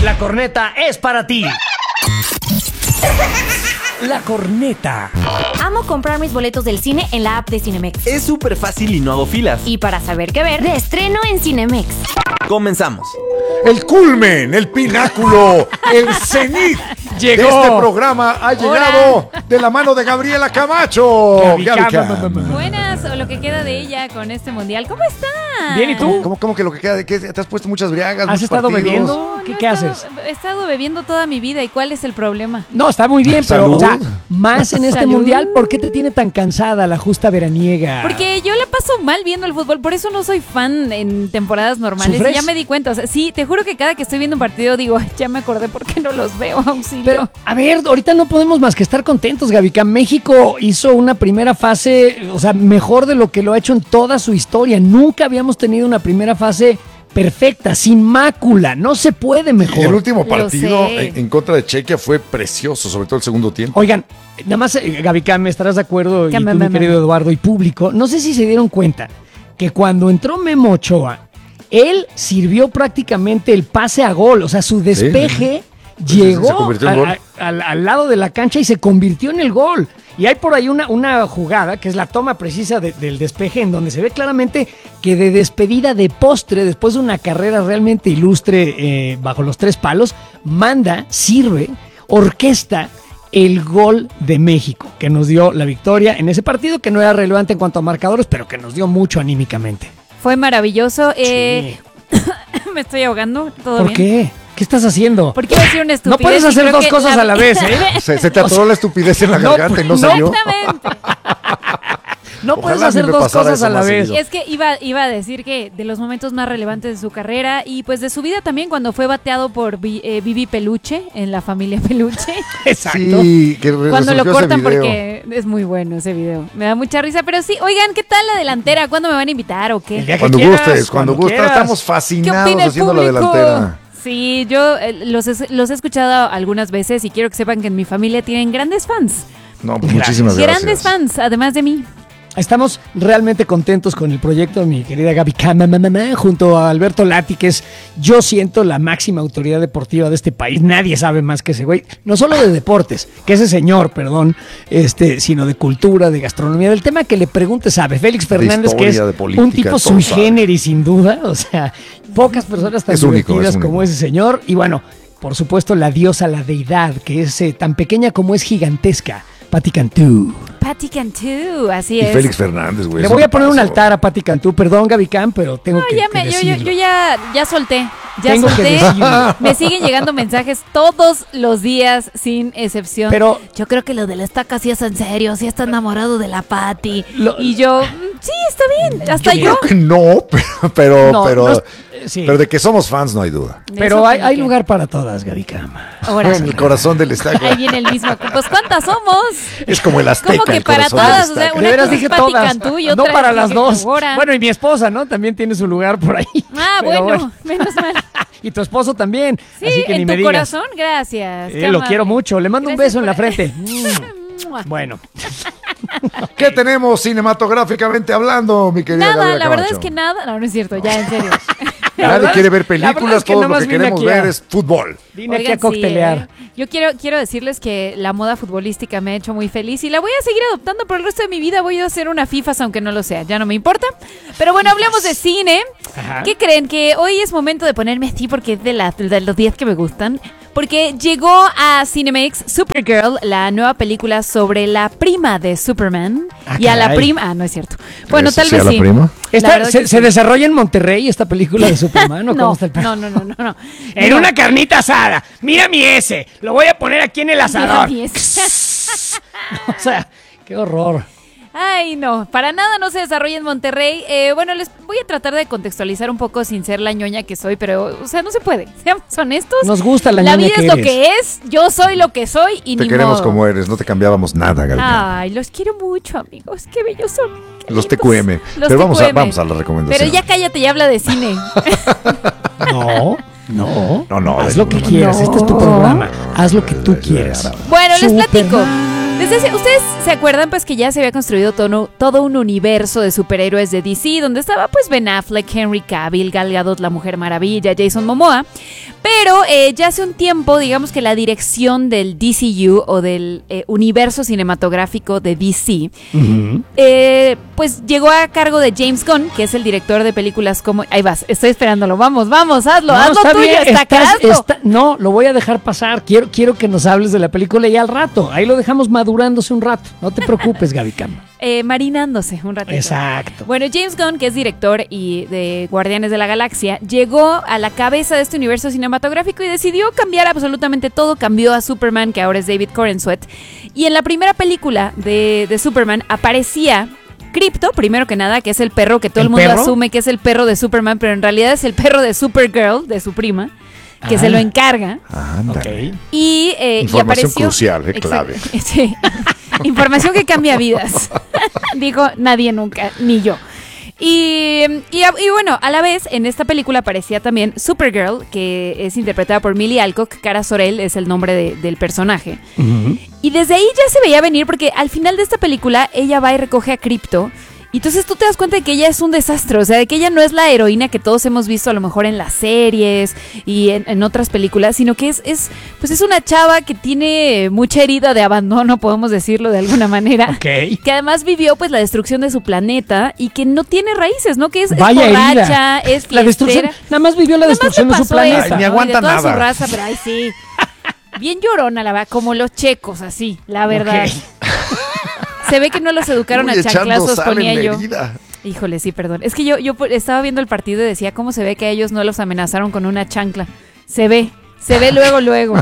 La corneta es para ti. La corneta. Amo comprar mis boletos del cine en la app de Cinemex. Es súper fácil y no hago filas. Y para saber qué ver, de estreno en Cinemex. Comenzamos. El culmen, el pináculo, el cenit de Llegó. este programa ha llegado de la mano de Gabriela Camacho. Gaby Cam. Buenas, o lo que queda de ella con este mundial. ¿Cómo están? Bien, ¿y tú? ¿Cómo que lo que queda de qué? ¿Te has puesto muchas briagas? ¿Has muchos estado partidos? bebiendo? No, ¿Qué haces? He estado bebiendo toda mi vida. ¿Y cuál es el problema? No, está muy bien, pero Salud. o sea, más en este Salud. mundial, ¿por qué te tiene tan cansada la justa veraniega? Porque yo la paso mal viendo el fútbol. Por eso no soy fan en temporadas normales. ¿Sufres? Y ya me di cuenta. O sea, sí, te juro que cada que estoy viendo un partido digo, "Ay, ya me acordé por qué no los veo, auxilio". Pero, a ver, ahorita no podemos más que estar contentos, Gavica. México hizo una primera fase, o sea, mejor de lo que lo ha hecho en toda su historia. Nunca habíamos tenido una primera fase perfecta, sin mácula. No se puede mejor. El último Lo partido sé. en contra de Chequia fue precioso, sobre todo el segundo tiempo. Oigan, nada más, Gavica, me estarás de acuerdo, y tú, mi querido Eduardo, y público, no sé si se dieron cuenta que cuando entró Memo Ochoa, él sirvió prácticamente el pase a gol, o sea, su despeje Se llegó convirtió en gol. al lado de la cancha y se convirtió en el gol. Y hay por ahí una jugada, que es la toma precisa del despeje, en donde se ve claramente que de despedida de postre, después de una carrera realmente ilustre bajo los tres palos, sirve, orquesta el gol de México, que nos dio la victoria en ese partido, que no era relevante en cuanto a marcadores, pero que nos dio mucho anímicamente. Fue maravilloso. Sí. Me estoy ahogando. ¿Todo ¿Por bien? qué? ¿Qué estás haciendo? Porque iba a decir una estupidez. No puedes y hacer creo dos que cosas a la vez, ¿eh? Se te atoró la estupidez en la No, garganta y no no. salió. Exactamente. No Ojalá puedes a mí hacer me dos pasara cosas eso a la más vez. seguido. Es que iba a decir que de los momentos más relevantes de su carrera y pues de su vida también cuando fue bateado por Vivi Peluche en la familia Peluche. Exacto. Sí, que Cuando lo resurgió ese cortan video. porque es muy bueno ese video. Me da mucha risa, pero sí, oigan, ¿qué tal la delantera? ¿Cuándo me van a invitar o El qué? día que Cuando quieras, gustes, cuando gustes. quieras. Estamos ¿Qué fascinados opina el haciendo la público? delantera. Sí, yo los he escuchado algunas veces y quiero que sepan que en mi familia tienen grandes fans. No, pues muchísimas gracias. Grandes fans, además de mí. Estamos realmente contentos con el proyecto de mi querida Gaby Cam, junto a Alberto Lati, que es, yo siento, la máxima autoridad deportiva de este país. Nadie sabe más que ese güey, no solo de deportes, que ese señor, perdón, sino de cultura, de gastronomía, del tema que le pregunte sabe. Félix Fernández, que es historia, de política, un tipo todo sui sabe. generis, sin duda, o sea, pocas personas tan Es único, divertidas es único. como ese señor. Y bueno, por supuesto, la diosa, la deidad, que es tan pequeña como es gigantesca, Patti Cantú. Patti Cantú, así Y es. Félix Fernández, güey. Le es voy un a poner un tipazo. altar a Patti Cantú. Perdón, Gaby Cam, pero tengo No, que, ya, que yo decirlo. ya solté. Ya Tengo que solté. decirlo. Me siguen llegando mensajes todos los días, sin excepción. Pero- yo creo que lo de la estaca sí es en serio, sí está enamorado de la Patti. Lo- Y yo, sí, está bien. Hasta yo. Creo que no, pero, No, pero, no es- sí. pero de que somos fans no hay duda. Pero Eso hay como que- lugar para todas, Gaby Cam. Ahora, En el corazón del estadio. ahí viene el mismo. Pues, ¿cuántas somos? Es como el azteca. Como que el para corazón del todas, o sea, estaca. una De veras cosa dije es Patti todas, Cantú y no otra para es las Dije dos. Ahora. Bueno, y mi esposa, ¿no? También tiene su lugar por ahí. Ah, Pero bueno, menos mal. Y tu esposo también. Sí, Así que ni en me tu digas. corazón, gracias. Qué Lo amable. quiero mucho. Le mando un Gracias beso en la por- frente. Mua. Bueno. ¿Qué tenemos cinematográficamente hablando, mi querida Nada, Gabriela la verdad Camacho? es que nada. No, no es cierto, ya en serio. La Nadie verdad quiere es- ver la verdad películas, es que todo nada lo más que vine queremos aquí a- ver es fútbol. Vine aquí Oigan, a coctelear. sí, Yo quiero decirles que la moda futbolística me ha hecho muy feliz y la voy a seguir adoptando por el resto de mi vida. Voy a hacer una FIFA, aunque no lo sea, ya no me importa. Pero bueno, hablemos de cine. Ajá. ¿Qué creen? Que hoy es momento de ponerme así porque es de los 10 que me gustan. Porque llegó a Cinemex Supergirl, la nueva película sobre la prima de Superman. Ah, y a la caray. prima... Ah, no es cierto. Bueno, ¿Eso tal sea vez la sí. prima? Esta- La verdad ¿se, que se sí. desarrolla en Monterrey esta película de Superman o cómo No, está el pedo? no. En No. una carnita asada. Mira mi S. Lo voy a poner aquí en el asador. Mira mi S. O sea, qué horror. Ay, no, para nada no se desarrolla en Monterrey. Bueno, les voy a tratar de contextualizar un poco sin ser la ñoña que soy, pero, o sea, no se puede. Seamos honestos. Nos gusta la La ñoña vida que es lo eres. que es, yo soy lo que soy y Te ni queremos modo. como eres, no te cambiábamos nada, Gabriela. Ay, los quiero mucho, amigos. Qué bellos son. Qué Los lindos. TQM. Los Pero vamos TQM. a la recomendación. Pero ya cállate y habla de cine. No, no. No, Haz de lo que ninguna quieras. manera. Este es tu programa. Haz lo que tú quieras. Bueno, les platico. Superman. ¿Ustedes se acuerdan pues que ya se había construido todo un universo de superhéroes de DC, donde estaba pues Ben Affleck, Henry Cavill, Gal Gadot, la Mujer Maravilla, Jason Momoa? Pero ya hace un tiempo, digamos que la dirección del DCU o del universo cinematográfico de DC, pues llegó a cargo de James Gunn, que es el director de películas como... Ahí vas, estoy esperándolo, vamos, hazlo tuyo, bien, hazlo. No, lo voy a dejar pasar, quiero que nos hables de la película ya al rato, ahí lo dejamos madurándose un rato, no te preocupes, Gaby Cam. Marinándose un ratito. Exacto. Bueno, James Gunn, que es director y de Guardianes de la Galaxia, llegó a la cabeza de este universo cinematográfico y decidió cambiar absolutamente todo. Cambió a Superman, que ahora es David Corenswet. Y en la primera película de Superman aparecía Krypto, primero que nada, que es el perro que todo el mundo asume que es el perro de Superman, pero en realidad es el perro de Supergirl, de su prima, que se lo encarga. Okay. Y información apareció, crucial, clave. Sí. Información que cambia vidas. Digo, nadie nunca, ni yo. Y bueno, a la vez, en esta película aparecía también Supergirl, que es interpretada por Millie Alcock. Kara Zor-El es el nombre del personaje. Y desde ahí ya se veía venir, porque al final de esta película ella va y recoge a Krypto. Y entonces tú te das cuenta de que ella es un desastre, o sea, de que ella no es la heroína que todos hemos visto a lo mejor en las series y en otras películas, sino que es una chava que tiene mucha herida de abandono, podemos decirlo de alguna manera, que además vivió pues la destrucción de su planeta y que no tiene raíces, ¿no? Que es borracha, es fiestera. La destrucción, nada más vivió la destrucción de su planeta. Eso, ni aguanta de toda nada. Su raza, pero ay, sí. Bien llorona, la verdad, como los checos, así, la verdad. Se ve que no los educaron a chanclazos, ponía yo. Híjole, sí, perdón. Es que yo estaba viendo el partido y decía cómo se ve que a ellos no los amenazaron con una chancla. Se ve luego.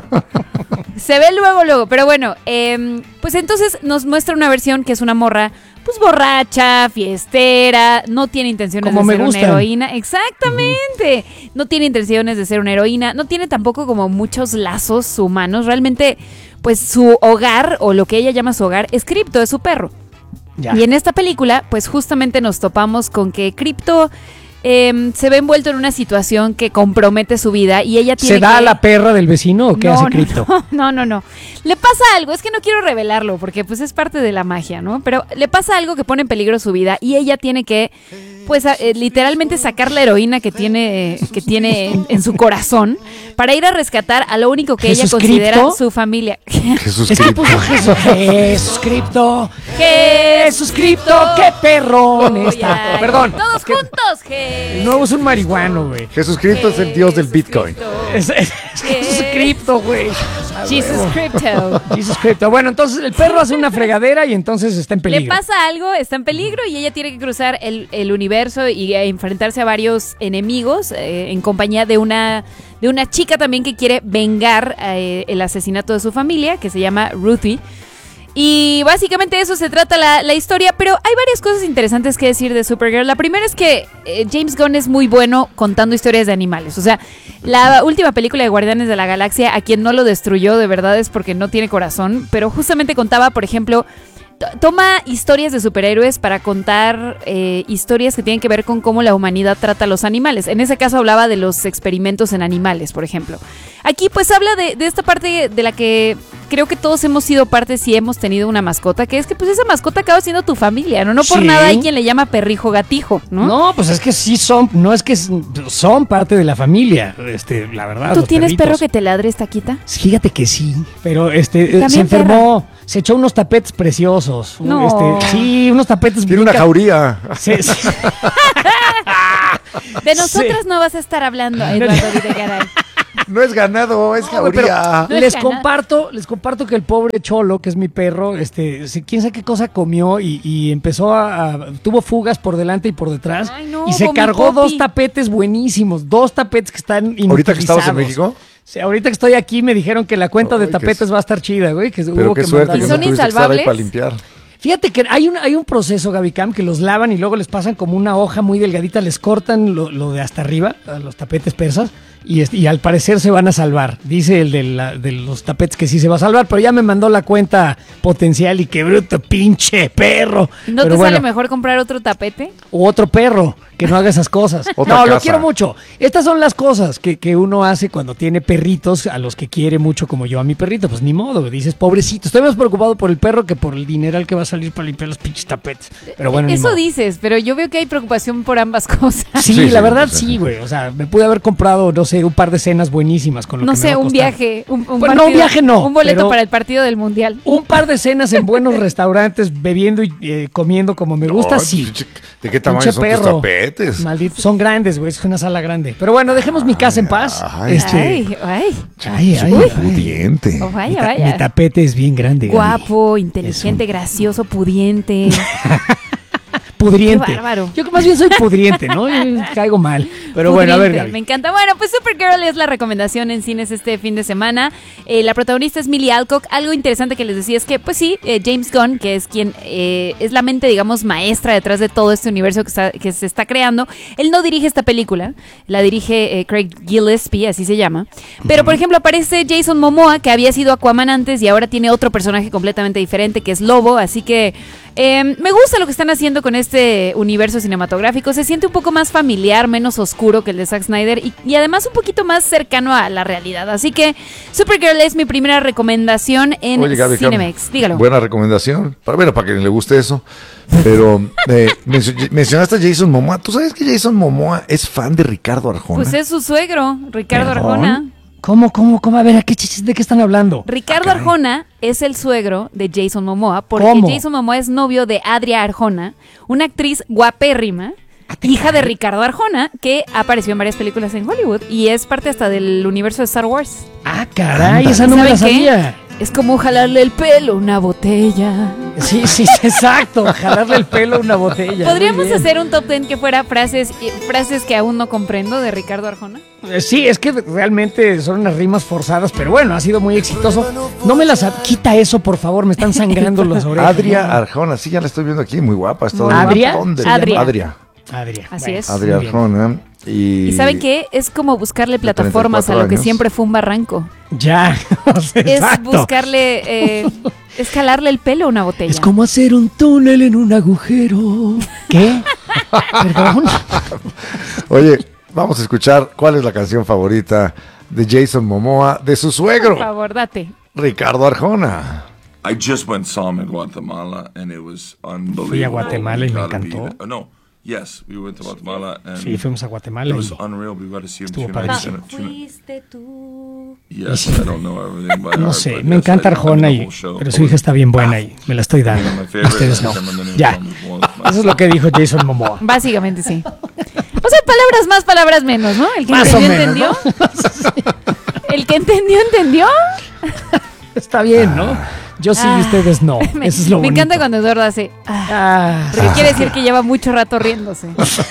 Se ve luego. Pero bueno, pues entonces nos muestra una versión que es una morra, pues borracha, fiestera, no tiene intenciones de ser una heroína. Exactamente. No tiene intenciones de ser una heroína, no tiene tampoco como muchos lazos humanos. Realmente, pues su hogar, o lo que ella llama su hogar, es Krypto, es su perro. Ya. Y en esta película, pues justamente nos topamos con que Krypto se ve envuelto en una situación que compromete su vida y ella tiene ¿Se da a la perra del vecino o qué hace Krypto? No. Le pasa algo, es que no quiero revelarlo porque pues es parte de la magia, ¿no? Pero le pasa algo que pone en peligro su vida y ella tiene que, pues literalmente sacar la heroína que tiene en su corazón para ir a rescatar a lo único que ella considera Krypto? Su familia. Jesús Krypto. Jesús Krypto. Jesús Krypto, qué perrón está. Perdón. Todos juntos, El nuevo es un marihuano, güey. Jesús Krypto es el dios del Bitcoin. Es Jesús Krypto, güey. Jesus Krypto. Jesus Krypto. Bueno, entonces el perro hace una fregadera y entonces está en peligro. Le pasa algo, está en peligro y ella tiene que cruzar el universo y enfrentarse a varios enemigos en compañía de una chica también que quiere vengar el asesinato de su familia, que se llama Ruthie. Y básicamente de eso se trata la historia, pero hay varias cosas interesantes que decir de Supergirl. La primera es que James Gunn es muy bueno contando historias de animales. O sea, la última película de Guardianes de la Galaxia, a quien no lo destruyó de verdad es porque no tiene corazón, pero justamente contaba, por ejemplo, toma historias de superhéroes para contar historias que tienen que ver con cómo la humanidad trata a los animales. En ese caso hablaba de los experimentos en animales, por ejemplo. Aquí pues habla de esta parte de la que creo que todos hemos sido parte si hemos tenido una mascota, que es que pues esa mascota acaba siendo tu familia, ¿no? No por nada hay quien le llama perrijo gatijo, ¿no? No, pues es que sí son, no es que son parte de la familia, la verdad. ¿Tú tienes perro que te ladre, Taquita? Fíjate que sí, pero se enfermó, se echó unos tapetes preciosos. No. Sí, unos tapetes. Tiene una jauría. Sí. De nosotras no vas a estar hablando, Eduardo Videgaray. No es ganado, es jauría. No les comparto que el pobre Cholo, que es mi perro, quién sabe qué cosa comió y empezó tuvo fugas por delante y por detrás. Ay, no, y se cargó 2 tapetes buenísimos, 2 tapetes que están inutilizados. ¿Ahorita que estamos en México? Sí, ahorita que estoy aquí me dijeron que la cuenta de tapetes va a estar chida, güey. Pero qué suerte que no ¿Son tuviste que estar ahí insalvables? para limpiar. Fíjate que hay un proceso, Gaby Cam, que los lavan y luego les pasan como una hoja muy delgadita, les cortan lo de hasta arriba, a los tapetes persas, y al parecer se van a salvar. Dice el de los tapetes que sí se va a salvar, pero ya me mandó la cuenta potencial y qué bruto, pinche perro. ¿No pero te sale mejor comprar otro tapete? O otro perro que no haga esas cosas. Otra No, lo casa. quiero mucho. Estas son las cosas que uno hace cuando tiene perritos a los que quiere mucho, como yo a mi perrito. Pues ni modo, dices, pobrecito, estoy más preocupado por el perro que por el dineral que va a salir para limpiar los pinches tapetes. Pero bueno, ni Eso modo. dices, pero yo veo que hay preocupación por ambas cosas. Sí, Sí, la sí, verdad sí. sí, güey. O sea, me pude haber comprado, no sé, un par de cenas buenísimas con lo No que me sé, va a un costar. viaje, un Bueno, partido, un viaje no, un boleto pero- para el partido del Mundial. Un par de cenas en buenos restaurantes, bebiendo y comiendo como me gusta, Ay, sí. pinche, ¿de qué tamaño Pinche son tus perro. tapetes? Maldito, son grandes, güey, es una sala grande. Pero bueno, dejemos mi casa en paz. Ay. Ay, ay. Súper pudiente. Oh, vaya, Mi vaya. tapete es bien grande. Gaby. Guapo, inteligente, gracioso, pudiente. Pudriente. Qué bárbaro. Yo que más bien soy pudriente, ¿no? Yo caigo mal. Pero bueno, a ver, Pudriente, Gaby. me encanta. Bueno, pues Supergirl es la recomendación en cines este fin de semana. La protagonista es Millie Alcock. Algo interesante que les decía es que, pues sí, James Gunn, que es quien es la mente, digamos, maestra detrás de todo este universo que se está creando, él no dirige esta película, la dirige Craig Gillespie, así se llama. Pero, por ejemplo, aparece Jason Momoa, que había sido Aquaman antes y ahora tiene otro personaje completamente diferente, que es Lobo. Así que me gusta lo que están haciendo con este universo cinematográfico. Se siente un poco más familiar, menos oscuro que el de Zack Snyder y además un poquito más cercano a la realidad. Así que Supergirl es mi primera recomendación en Oye, Gaby, Cinemex. Dígalo. Buena recomendación. Para quien le guste eso. Pero mencionaste a Jason Momoa. ¿Tú sabes que Jason Momoa es fan de Ricardo Arjona? Pues es su suegro, Ricardo ¿Perdón? Arjona. ¿Cómo? A ver, ¿de qué están hablando? Ricardo Arjona es el suegro de Jason Momoa porque ¿Cómo? Jason Momoa es novio de Adria Arjona, una actriz guapérrima, hija de Ricardo Arjona, que apareció en varias películas en Hollywood y es parte hasta del universo de Star Wars. Ah, caray, esa no me la ¿Saben qué? sabía. Es como jalarle el pelo a una botella. Sí, exacto. Jalarle el pelo a una botella. ¿Podríamos Muy bien. hacer un top 10 que fuera frases que aún no comprendo de Ricardo Arjona? Sí, es que realmente son unas rimas forzadas, pero bueno, ha sido muy exitoso. No me las... Quita eso, por favor, me están sangrando las orejas. Adria Arjona, sí, ya la estoy viendo aquí, muy guapa. Está Muy ¿Adria? Adria. Adria. Así Bueno, es. Adria muy bien. Arjona. ¿Y ¿Y saben qué? Es como buscarle De plataformas a 34 lo que años. siempre fue un barranco. Ya, o sea, Es exacto. buscarle, escalarle el pelo a una botella. Es como hacer un túnel en un agujero. ¿Qué? Perdón. Oye, vamos a escuchar cuál es la canción favorita de Jason Momoa, de su Por suegro, favor, date. Ricardo Arjona. I just went saw him in Guatemala and it was unbelievable. Fui a Guatemala y me You gotta be encantó. there. No, yes, we went to Guatemala and Sí, fuimos a Guatemala it was y unreal. We got to see him estuvo two padrísimo. nights in a- Fuiste tú. Yes, I don't know everything by no heart, sé, but me yes, encanta I know Arjona, the y, whole show. pero su hija está bien buena y me la estoy dando. My favorite, Ustedes I no. can't remember the name Ya, of them, was my- eso es lo que dijo Jason Momoa. Básicamente sí. O sea, palabras más, palabras menos, ¿no? El que Más o entendió, menos, entendió. El que entendió, entendió. Está bien, ¿no? Yo sí y ustedes no. Me, Eso es lo me bonito. encanta cuando Eduardo hace. Porque quiere decir que lleva mucho rato riéndose.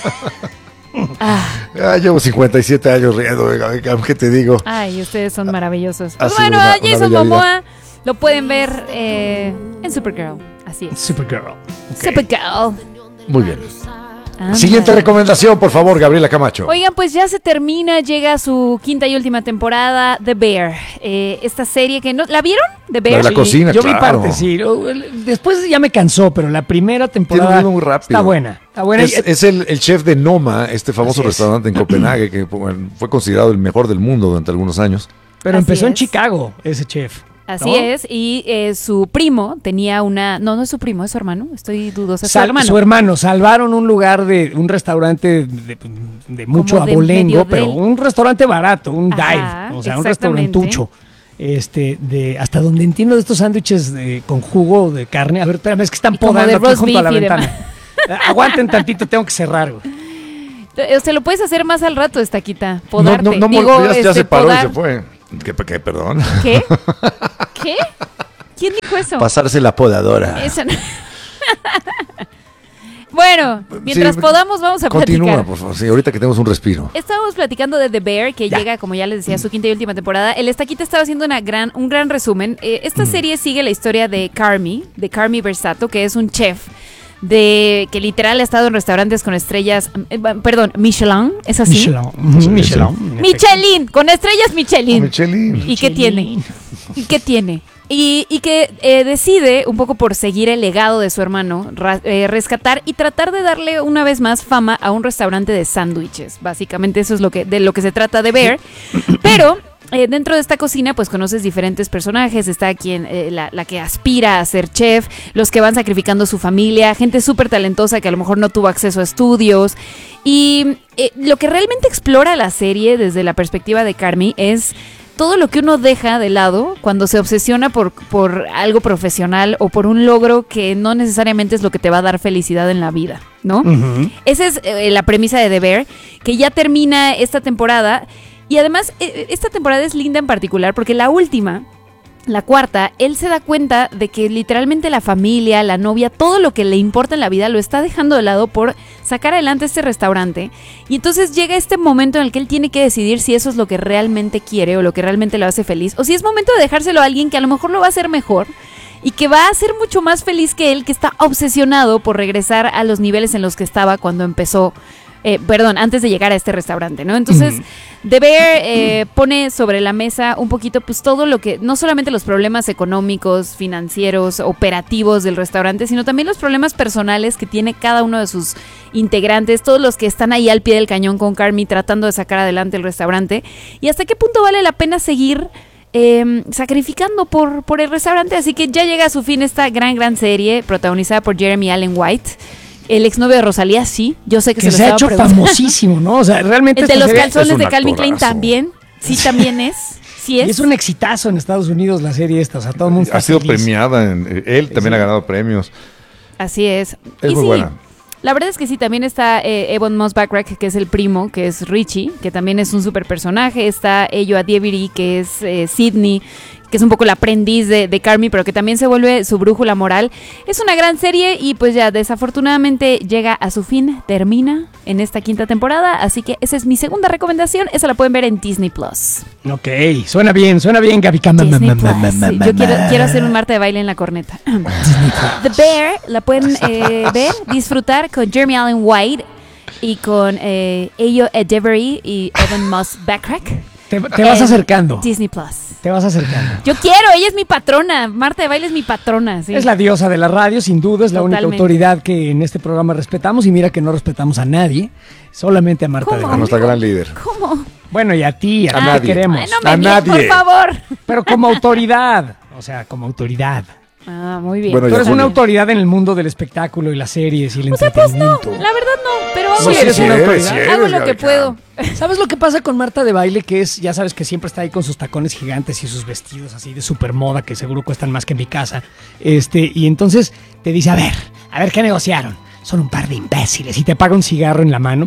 Llevo 57 años riendo, ¿qué te digo? Ay, ustedes son maravillosos. Ha Pues sido bueno, una a Jason bella vida. Momoa lo pueden ver en Supergirl. Así es. Supergirl. Ok. Supergirl. Muy bien. Ándale. Siguiente recomendación, por favor, Gabriela Camacho. Oigan, pues ya se termina, llega su quinta y última temporada, The Bear. Esta serie que no... ¿La vieron? The Bear. La de la Sí, cocina, yo vi claro. parte, sí. Después ya me cansó, pero la primera temporada ritmo muy rápido. está buena. Está buena. Es el chef de Noma, este famoso Así es. restaurante en Copenhague, que bueno, fue considerado el mejor del mundo durante algunos años. Pero Así empezó en es. Chicago, ese chef. Así ¿no? es, y su primo tenía una... No, no es su primo, es su hermano. Estoy dudosa. Es su hermano. Su hermano, salvaron un lugar de un restaurante de mucho Como de abolengo, medio pero del- un restaurante barato, un Ajá, dive, o sea, un exactamente. restaurantucho. Hasta donde entiendo de estos sándwiches con jugo de carne. A ver, espérame, es que están Y como podando de aquí roast junto a la beef y ventana. Aguanten tantito, tengo que cerrar, güey. Se lo puedes hacer más al rato, Estaquita. Podarte. No, Digo, ya se paró podar. y se fue. ¿Qué, perdón? ¿Qué? ¿Qué? ¿Quién dijo eso? Pasarse la podadora. Eso no. Bueno, mientras Sí, podamos, vamos a Continúa, platicar. por favor. Sí, ahorita que tenemos un respiro. Estábamos platicando de The Bear, que llega, como ya les decía, a su quinta y última temporada. El Estaquita estaba haciendo un gran resumen. Esta serie sigue la historia de Carmi Versato, que es un chef de que literal ha estado en restaurantes con estrellas, Michelin, ¿es así? Michelin, con estrellas Michelin. Michelin. ¿Y qué tiene? ¿Y qué tiene? Y que decide, un poco por seguir el legado de su hermano, rescatar y tratar de darle una vez más fama a un restaurante de sándwiches. Básicamente eso es de lo que se trata de Bear. Pero dentro de esta cocina pues conoces diferentes personajes. Está quien la que aspira a ser chef, los que van sacrificando su familia, gente súper talentosa que a lo mejor no tuvo acceso a estudios. Y lo que realmente explora la serie desde la perspectiva de Carmy es todo lo que uno deja de lado cuando se obsesiona por algo profesional o por un logro que no necesariamente es lo que te va a dar felicidad en la vida, ¿no? Uh-huh. Esa es la premisa de The Bear, que ya termina esta temporada. Y además, esta temporada es linda en particular porque la última, la cuarta, él se da cuenta de que literalmente la familia, la novia, todo lo que le importa en la vida lo está dejando de lado por sacar adelante este restaurante. Y entonces llega este momento en el que él tiene que decidir si eso es lo que realmente quiere o lo que realmente lo hace feliz, o si es momento de dejárselo a alguien que a lo mejor lo va a hacer mejor y que va a ser mucho más feliz que él, que está obsesionado por regresar a los niveles en los que estaba cuando empezó. Antes de llegar a este restaurante, ¿no? Entonces, The Bear pone sobre la mesa un poquito, pues todo lo que, no solamente los problemas económicos, financieros, operativos del restaurante, sino también los problemas personales que tiene cada uno de sus integrantes, todos los que están ahí al pie del cañón con Carmy tratando de sacar adelante el restaurante, y hasta qué punto vale la pena seguir sacrificando por el restaurante. Así que ya llega a su fin esta gran serie protagonizada por Jeremy Allen White. El exnovio de Rosalía, sí, yo sé que se ha hecho famosísimo, ¿no? O sea, realmente... El de los calzones de Calvin Klein también, sí, también es. Sí es. Y es un exitazo en Estados Unidos la serie esta, o sea, todo el mundo está ha sido feliz. Premiada, él también ha ganado premios. Así es. Es muy buena. La verdad es que sí, también está Evan Moss Backrack, que es el primo, que es Richie, que también es un super personaje. Está Ayo Adiebiri, que es Sydney, que es un poco el aprendiz de Carmy, pero que también se vuelve su brújula moral. Es una gran serie y pues ya desafortunadamente llega a su fin, termina en esta quinta temporada, así que esa es mi segunda recomendación. Esa la pueden ver en Disney Plus. Ok, suena bien, Gaby. Disney Plus. Sí, yo quiero hacer un Marta de baile en la corneta. The Bear la pueden ver, disfrutar con Jeremy Allen White y con Ayo Adiebiri y Evan Moss Backrack. Te vas acercando. Disney Plus. Te vas acercando. Yo quiero, ella es mi patrona. Marta de baile es mi patrona. Sí. Es la diosa de la radio, sin duda, es la Totalmente. única autoridad que en este programa respetamos. Y mira que no respetamos a nadie, solamente a Marta de A baile. nuestra gran líder. ¿Cómo? Bueno, y a ti te nadie. queremos. Ay, no me A niegues, nadie. por favor. Pero como autoridad, o sea, como autoridad. Ah, muy bien. Bueno, Tú ya eres Julio. una autoridad en el mundo del espectáculo y las series y el O sea, pues no, entretenimiento. la verdad no, pero Sí, vamos a eres una autoridad. hago lo que puedo. ¿Sabes lo que pasa con Marta de baile? Que es, ya sabes que siempre está ahí con sus tacones gigantes y sus vestidos así de super moda que seguro cuestan más que en mi casa. Y entonces te dice, a ver qué negociaron. Son un par de imbéciles y te paga un cigarro en la mano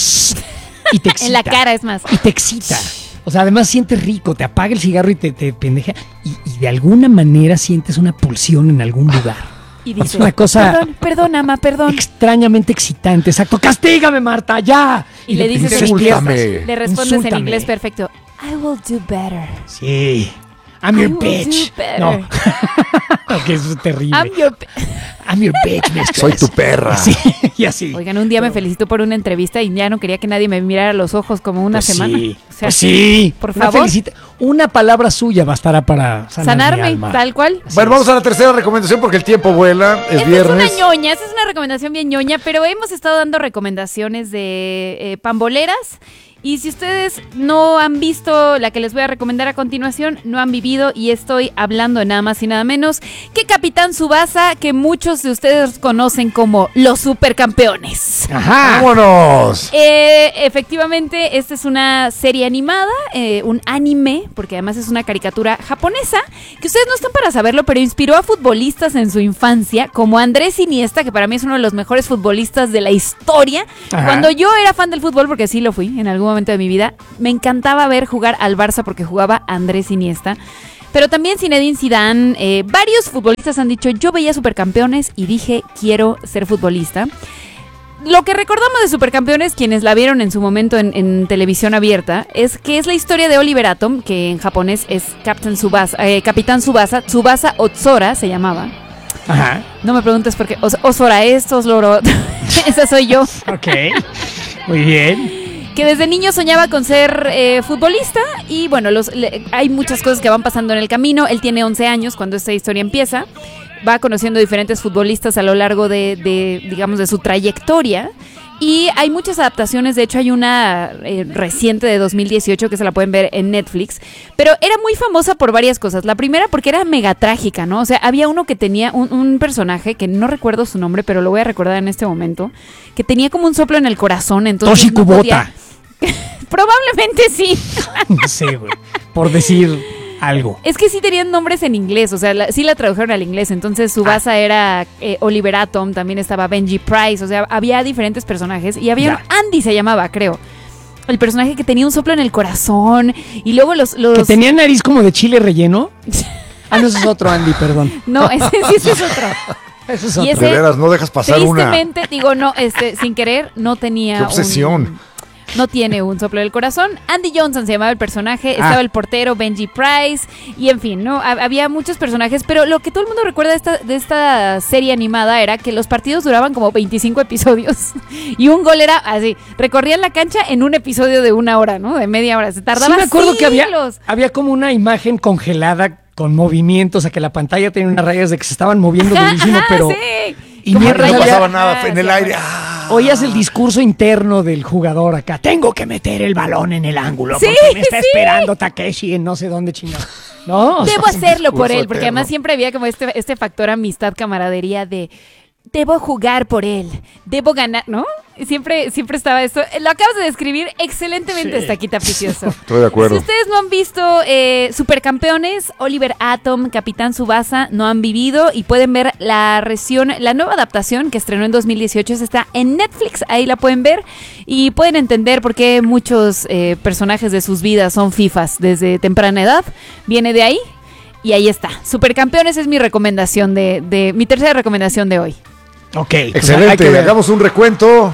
y te excita. En la cara, es más. Y te excita. O sea, además sientes rico, te apaga el cigarro y te pendeja y de alguna manera sientes una pulsión en algún lugar. Y Es dice, una cosa perdón, ama, perdón. extrañamente excitante. Exacto, castígame, Marta, ya. Y le dices en despiertas. inglés, le respondes en Insúltame. inglés perfecto. I will do better. Sí. I'm I your will bitch. do better. No. Que eso es terrible. I'm your bitch, mistress. Soy tu perra. Sí, y así. Oigan, un día me felicitó por una entrevista y ya no quería que nadie me mirara a los ojos como una Pues semana. sí, O sea, pues sí. por Una favor. Una palabra suya bastará para sanar mi Sanarme, alma. tal cual. Bueno, vamos a la tercera recomendación porque el tiempo vuela. Es Esta viernes. es una ñoña, esta es una recomendación bien ñoña, pero hemos estado dando recomendaciones de pamboleras. Y si ustedes no han visto la que les voy a recomendar a continuación, no han vivido, y estoy hablando de nada más y nada menos que Capitán Tsubasa, que muchos de ustedes conocen como los supercampeones. Ajá. ¡Vámonos! Efectivamente, esta es una serie animada, un anime, porque además es una caricatura japonesa, que ustedes no están para saberlo, pero inspiró a futbolistas en su infancia, como Andrés Iniesta, que para mí es uno de los mejores futbolistas de la historia. Ajá. Cuando yo era fan del fútbol, porque sí lo fui en algún momento de mi vida, me encantaba ver jugar al Barça porque jugaba Andrés Iniesta. Pero también Zinedine Zidane, varios futbolistas han dicho, yo veía Supercampeones y dije, quiero ser futbolista. Lo que recordamos de Supercampeones, quienes la vieron en su momento en televisión abierta, es que es la historia de Oliver Atom, que en japonés es Capitán Tsubasa, Tsubasa Otsora se llamaba. Ajá. No me preguntes por qué. Osora estos, loro. Esa soy yo. Ok. Muy bien. Que desde niño soñaba con ser futbolista y bueno, hay muchas cosas que van pasando en el camino. Él tiene 11 años cuando esta historia empieza. Va conociendo diferentes futbolistas a lo largo digamos, de su trayectoria. Y hay muchas adaptaciones, de hecho hay una reciente de 2018 que se la pueden ver en Netflix, pero era muy famosa por varias cosas. La primera porque era mega trágica, ¿no? O sea, había uno que tenía un personaje, que no recuerdo su nombre, pero lo voy a recordar en este momento, que tenía como un soplo en el corazón, entonces Toshi no Kubota. Probablemente sí. No sé, güey. Por decir algo. Es que sí tenían nombres en inglés, o sea, sí la tradujeron al inglés, entonces Tsubasa era Oliver Atom, también estaba Benji Price, o sea, había diferentes personajes y había Andy se llamaba, creo. El personaje que tenía un soplo en el corazón y luego los... Que tenía nariz como de chile relleno. No, ese es otro Andy, perdón. No, ese es otro. Ese es Y otro. ese, De veras, no dejas pasar una. tristemente, digo, no, sin querer, no tenía Qué obsesión. No tiene un soplo del corazón. Andy Johnson se llamaba el personaje, estaba el portero Benji Price y en fin, ¿no? Había muchos personajes, pero lo que todo el mundo recuerda de esta serie animada era que los partidos duraban como 25 episodios y un gol era así, recorrían la cancha en un episodio de 1 hora, ¿no? De media hora, se tardaba Sí, me acuerdo que siglos. había como una imagen congelada con movimientos, o sea que la pantalla tenía unas rayas de que se estaban moviendo durísimo, pero... Sí. Y Como mientras No rayas- pasaba nada en el sí, aire. bueno. oías el discurso interno del jugador acá. Tengo que meter el balón en el ángulo Sí, porque me está sí. esperando Takeshi en no sé dónde chingado. No, o sea, Debo hacerlo por discurso él, porque eterno. además siempre había como este factor amistad, camaradería de debo jugar por él, debo ganar, ¿no? Siempre estaba esto. Lo acabas de describir excelentemente, Estaquita Precioso. Estoy de acuerdo. Si ustedes no han visto Supercampeones, Oliver Atom, Capitán Tsubasa, no han vivido y pueden ver la nueva adaptación que estrenó en 2018, está en Netflix, ahí la pueden ver y pueden entender por qué muchos personajes de sus vidas son fifas desde temprana edad. Viene de ahí y ahí está. Supercampeones es mi recomendación mi tercera recomendación de hoy. ok. pues hay que Excelente. ver. Hagamos un recuento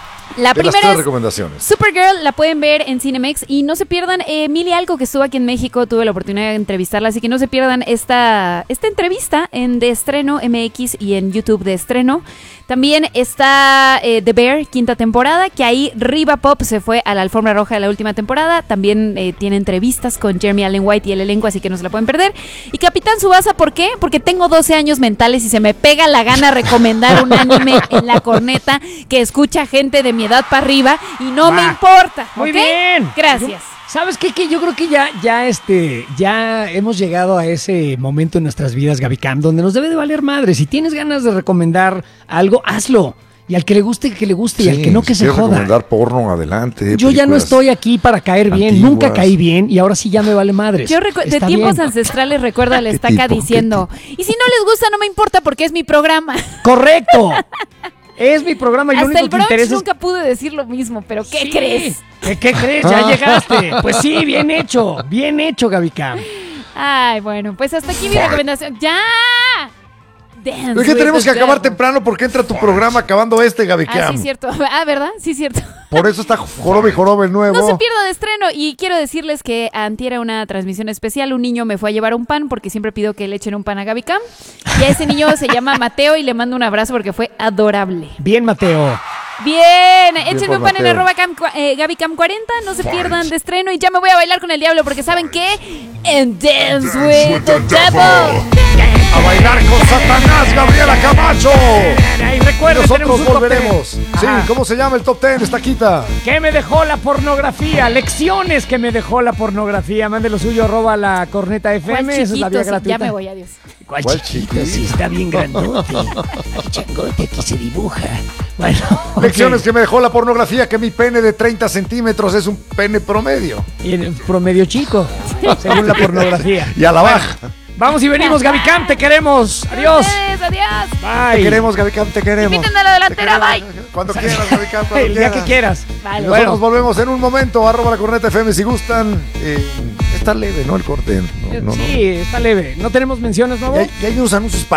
La de las primera 3 es recomendaciones. Supergirl, la pueden ver en Cinemex y no se pierdan Mili Alco, que estuvo aquí en México, tuve la oportunidad de entrevistarla, así que no se pierdan esta entrevista en De Estreno MX y en YouTube de Estreno. También está The Bear, 5ª temporada, que ahí Riva Pop se fue a la alfombra roja de la última temporada. También tiene entrevistas con Jeremy Allen White y el elenco, así que no se la pueden perder. Y Capitán Tsubasa, ¿por qué? Porque tengo 12 años mentales y se me pega la gana recomendar un anime en la corneta que escucha gente de mi edad para arriba y no me importa. Muy ¿ok? bien. Gracias. ¿Sabes qué? Que yo creo que ya hemos llegado a ese momento en nuestras vidas, Gabicam, donde nos debe de valer madre. Si tienes ganas de recomendar algo, hazlo. Y al que le guste, y al que no, que si se quieres joda. recomendar porno, adelante. Yo ya no películas estoy aquí para caer bien. antiguas. Nunca caí bien y ahora sí ya me vale madres. Yo de Está tiempos bien. ancestrales recuerdo a la ¿Qué estaca tipo? diciendo, y si no les gusta no me importa porque es mi programa. ¡Correcto! Es mi programa y lo Hasta único el que Bronx interesa es... nunca pude decir lo mismo, pero ¿qué Sí. crees? ¿Qué crees? Ya llegaste. Pues sí, bien hecho, Gabicam. Ay, bueno, pues hasta aquí mi recomendación. ¡Ya! Dance Es que with tenemos the que acabar devil. temprano porque entra tu programa acabando Gaby Ah, Cam. sí, cierto. Ah, ¿verdad? Sí, cierto. Por eso está Joroba y Joroba el nuevo. No se pierda De Estreno. Y quiero decirles que antier era una transmisión especial. Un niño me fue a llevar un pan porque siempre pido que le echen un pan a Gaby Cam. Y a ese niño se llama Mateo y le mando un abrazo porque fue adorable. Bien, Mateo. Bien, échenme por un pan en Mateo. @GabyCam40, no se pierdan De Estreno y ya me voy a bailar con el diablo porque ¿saben qué? En Dance with the Devil. A bailar con Satanás, Gabriela Camacho. Y recuerden, tenemos Nosotros un top volveremos. 10. Sí, Ajá. ¿cómo se llama el top 10? Estaquita. ¿Qué me dejó la pornografía? Lecciones que me dejó la pornografía. Mande lo suyo, @la corneta ¿Cuál FM. Esa es la vía chiquito? gratuita. Ya me voy, adiós. ¿Cuál ¿Cuál chiquito? chiquito? Sí, está bien grandote. El changote aquí se dibuja. Bueno, ok. Lecciones que me dejó la pornografía, que mi pene de 30 centímetros es un pene promedio. Y en promedio chico, según la pornografía. Y a la baja. Vamos y venimos, Gabicam, te queremos. Adiós. Adiós. Te Bye. queremos, Gaby Cam, te queremos. Invítenme a la delantera, Te queremos. Cuando quieras, Gaby Cam, cuando El día quieras. que quieras. Vale. Y nosotros volvemos en un momento, @la corneta FM si gustan. Está leve, ¿no? El corte. No, no, Sí, está leve. ¿No tenemos menciones, no. nuevo? Y hay unos anuncios